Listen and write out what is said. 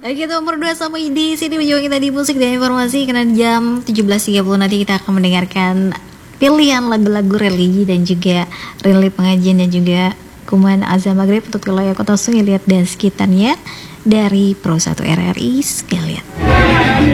Oke, nomor 2 sampai di sini ujung kita di musik dan informasi. Karena jam 17.30 nanti kita akan mendengarkan pilihan lagu-lagu religi dan juga religi pengajian dan juga kuman azan maghrib untuk wilayah Kota Sungai Liat dan sekitarnya dari Pro 1 RRI sekalian.